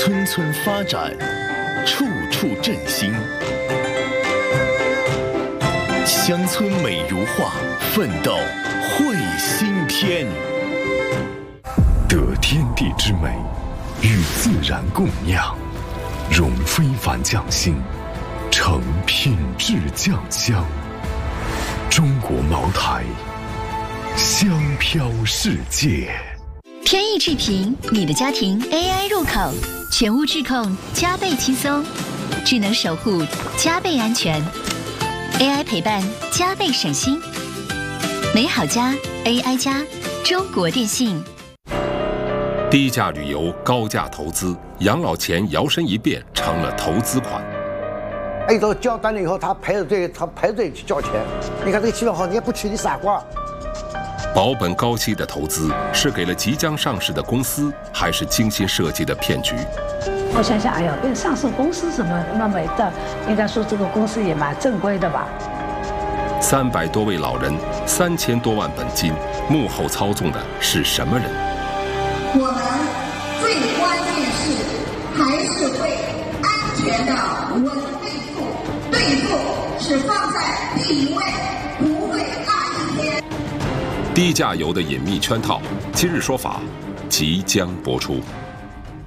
村村发展，处处振兴。乡村美如画，奋斗绘新天。得天地之美，与自然共酿，融非凡匠心，成品质酱香。中国茅台，香飘世界。 天意智频，你的家庭 AI 入口，全屋智控，加倍轻松，智能守护，加倍安全 ，AI 陪伴，加倍省心。美好家 AI 家，中国电信。 低价旅游，高价投资，养老钱摇身一变成了投资款。 一到交单了以后，他排着队去交钱。你看这个气氛好，你也不去，你傻瓜。 保本高息的投资是给了即将上市的公司，还是精心设计的骗局？ 我想想，哎呀，跟上市公司什么那么的，应该说这个公司也蛮正规的吧。 300多位老人，3000多万本金，幕后操纵的是什么人？ 我们最关键是还是会安全的稳对付，对付是放在第一位，不会落一天。 低价游的隐秘圈套，今日说法即将播出。